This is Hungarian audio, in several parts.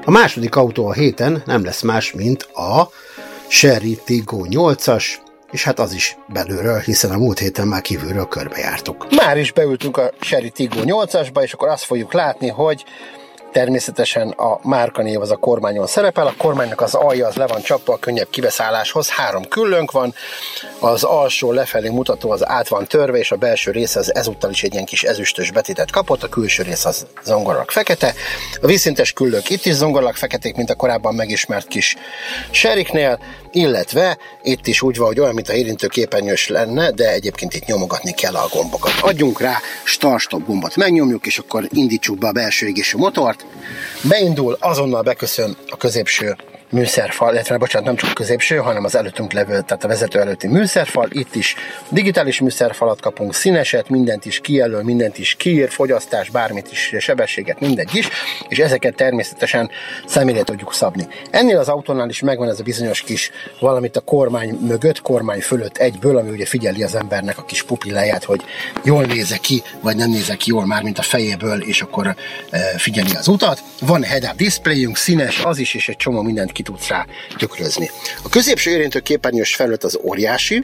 A második autó a héten nem lesz más, mint a Chery Tiggo 8-as, és hát az is belülről, hiszen a múlt héten már kívülről körbejártuk. Már is beültünk a Chery Tiggo 8-asba, és akkor azt fogjuk látni, hogy természetesen a márkanév az a kormányon szerepel, a kormánynak az alja az le van csapva a könnyebb kibeszálláshoz, 3 küllőnk van, az alsó lefelé mutató az át van törve, és a belső része az ezúttal is egy ilyen kis ezüstös betétet kapott, a külső rész az zongorak fekete, a vízszintes küllők itt is zongorak feketék, mint a korábban megismert kis Cheryknél, illetve itt is úgy van, hogy olyan, mint a érintőképernyős lenne, de egyébként itt nyomogatni kell a gombokat. Adjunk rá start-stop gombot, megnyomjuk, és akkor indítsuk be a belső égésű motort. Beindul, azonnal beköszön a középső műszerfal, illetve bocsánat, nem csak a középső, hanem az előttünk levő, tehát a vezető előtti műszerfal. Itt is digitális műszerfalat kapunk, színeset, mindent is kijelöl, mindent is kiír, fogyasztás, bármit is, sebességet, mindegy is, és ezeket természetesen személyre tudjuk szabni. Ennél az autónál is megvan ez a bizonyos kis valamit a kormány mögött, kormány fölött egyből, ami ugye figyeli az embernek a kis pupilláját, hogy jól néze ki, vagy nem néze ki jól már, mint a fejéből, és akkor figyeli az utat. Van head-up displayünk, színes az is, és egy csomó mindent ki tudsz rá tükrözni. A középső érintőképernyős felület az óriási,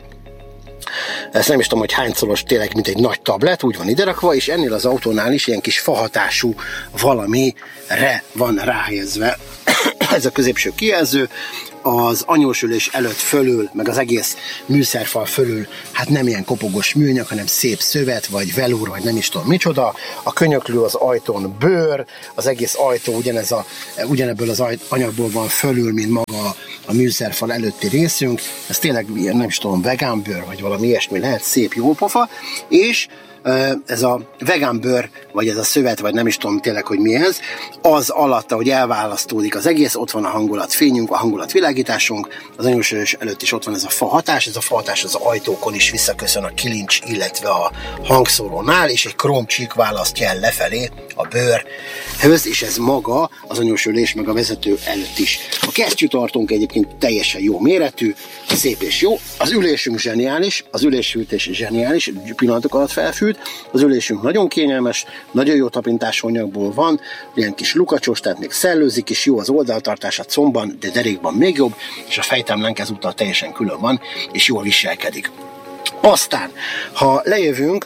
ezt nem is tudom, hogy hányszoros, tényleg mint egy nagy tablet, úgy van iderakva, és ennél az autónál is ilyen kis fahatású valamire van ráhelyezve ez a középső kijelző. Az anyósülés előtt fölül, meg az egész műszerfal fölül, hát nem ilyen kopogos műanyag, hanem szép szövet, vagy velúr, vagy nem is tudom micsoda. A könyöklő az ajtón bőr, az egész ajtó ugyanebből az anyagból van fölül, mint maga a műszerfal előtti részünk. Ez tényleg ilyen, nem is tudom, vegán bőr, vagy valami ilyesmi lehet, szép jó pofa, és ez a vegán bőr, vagy ez a szövet, vagy nem is tudom tényleg, hogy mi ez, az alatt, ahogy elválasztódik az egész, ott van a hangulatfényünk, a hangulatvilágításunk, az anyósülés előtt is ott van ez a fahatás, ez a fahatás az ajtókon is visszaköszön a kilincs, illetve a hangszórónál, és egy kromcsík választja el lefelé a bőrhöz, és ez maga az anyósülés, meg a vezető előtt is. A kesztyűtartónk egyébként teljesen jó méretű, szép és jó, az ülésünk zseniális, az ülésfűtés zseniális, pillanatok alatt felfűt, az ülésünk nagyon kényelmes, nagyon jó tapintású anyagból van, ilyen kis lukacsos, tehát még szellőzik is, jó az oldaltartás a combban, de derékban még jobb, és a fejtámlánk ezúttal teljesen külön van, és jól viselkedik. Aztán, ha lejövünk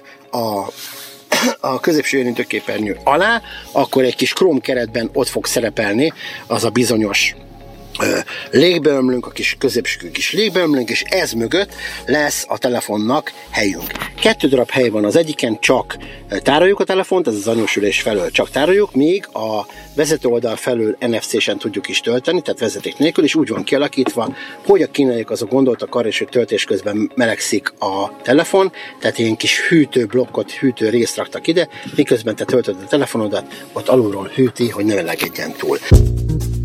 a középső érintőképernyő alá, akkor egy kis króm keretben ott fog szerepelni az a bizonyos légbeömlőnk, a kis középső kis légbeömlőnk, és ez mögött lesz a telefonnak helyünk. 2 darab hely van, az egyiken csak tároljuk a telefont, ez az anyósülés felől csak tároljuk, míg a vezető oldal felől NFC-sen tudjuk is tölteni, tehát vezeték nélkül, és úgy van kialakítva, hogy a kínaiak azok gondoltak arra is, hogy töltés közben melegszik a telefon, tehát ilyen kis hűtőblokkot, hűtő részt raktak ide, miközben te töltöd a telefonodat, ott alulról hűti, hogy ne melegedjen túl.